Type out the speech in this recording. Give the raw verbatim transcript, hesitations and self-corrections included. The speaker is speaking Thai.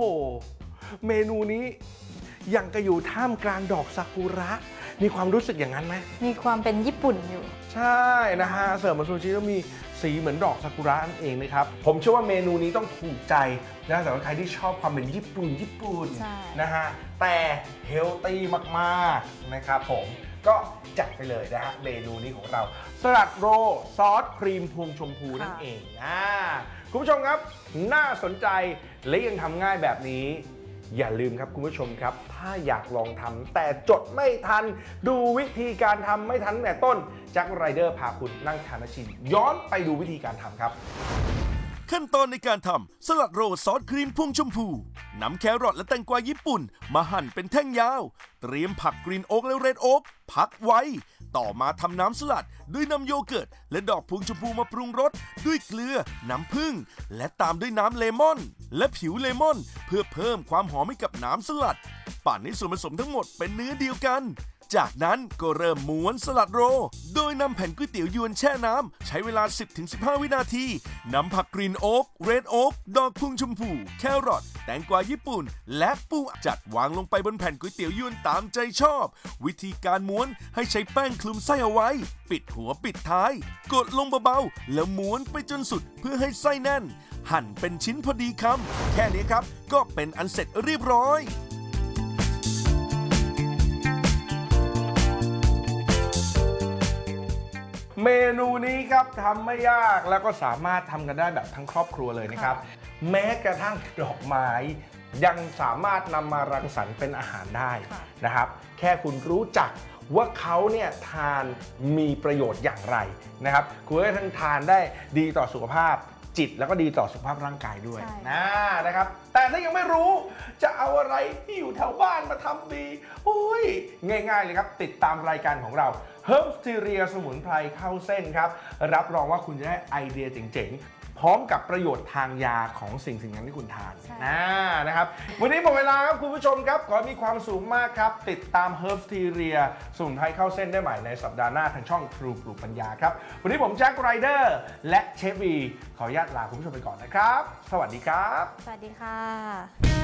เมนูนี้ยังกระอยู่ท่ามกลางดอกซากุระมีความรู้สึกอย่างนั้นไหมมีความเป็นญี่ปุ่นอยู่ใช่นะฮะเสิร์ฟมาซูชิแล้วมีสีเหมือนดอกซากุระนั่นเองนะครับผมเชื่อว่าเมนูนี้ต้องถูกใจนะสำหรับใครที่ชอบความเป็นญี่ปุ่นญี่ปุ่นนะฮะแต่เฮลตี้มากๆนะครับผมก็จัดไปเลยนะฮะเมนูนี้ของเราสลัดโรลซอสครีมพวงชมพูนั่นเองนะคุณผู้ชมครับน่าสนใจและยังทำง่ายแบบนี้อย่าลืมครับคุณผู้ชมครับถ้าอยากลองทำแต่จดไม่ทันดูวิธีการทำไม่ทันแต่ต้นแจ็คไรเดอร์พาคุณนั่งทานและชิมย้อนไปดูวิธีการทำครับขั้นตอนในการทำสลัดโรลซอสครีมพวงชมพูนำแครอทและแตงกวาญี่ปุ่นมาหั่นเป็นแท่งยาวเตรียมผักกรีนโอ๊กและเรดโอ๊กพักไว้ต่อมาทำน้ำสลัดด้วยนำโยเกิร์ตและดอกพวงชมพูมาปรุงรสด้วยเกลือน้ำผึ้งและตามด้วยน้ำเลมอนและผิวเลมอนเพื่อเพิ่มความหอมให้กับน้ำสลัดปั่นให้ส่วนผสมทั้งหมดเป็นเนื้อเดียวกันจากนั้นก็เริ่มม้วนสลัดโรลโดยนำแผ่นก๋วยเตี๋ยวยวนแช่น้ำใช้เวลา สิบถึงสิบห้า วินาทีนำผักกรีนโอ๊กเรดโอ๊กดอกพวงชมพูแครอทแตงกวาญี่ปุ่นและปูจัดวางลงไปบนแผ่นก๋วยเตี๋ยวยวนตามใจชอบวิธีการม้วนให้ใช้แป้งคลุมไส้เอาไว้ปิดหัวปิดท้ายกดลงเบาๆแล้วม้วนไปจนสุดเพื่อให้ไส้แน่นหั่นเป็นชิ้นพอดีคำแค่นี้ครับก็เป็นอันเสร็จเรียบร้อยเมนูนี้ครับทำไม่ยากแล้วก็สามารถทำกันได้แบบทั้งครอบครัวเลยนะครับแม้กระทั่งดอกไม้ยังสามารถนำมารังสรรค์เป็นอาหารได้นะครับแค่คุณรู้จักว่าเขาเนี่ยทานมีประโยชน์อย่างไรนะครับคุณก็ทั้งทานได้ดีต่อสุขภาพจิตแล้วก็ดีต่อสุขภาพร่างกายด้วยนะนะครับแต่ถ้ายังไม่รู้จะเอาอะไรที่อยู่แถวบ้านมาทำดีโอ้ยง่ายๆเลยครับติดตามรายการของเรา Herbsteria สมุนไพรเข้าเส้นครับรับรองว่าคุณจะได้ไอเดียเจ๋งๆพร้อมกับประโยชน์ทางยาของสิ่งสิ่งนั้นที่คุณทานนะนะครับวันนี้หมดเวลาครับคุณผู้ชมครับขอมีความสุขมากครับติดตาม Herbsteria สมุนไพรเข้าเส้นได้ใหม่ในสัปดาห์หน้าทางช่องทรูปลูกปัญญาครับวันนี้ผมแจ็คไรเดอร์และเชฟวีขออนุญาตลาคุณผู้ชมไปก่อนนะครับสวัสดีครับสวัสดีค่ะ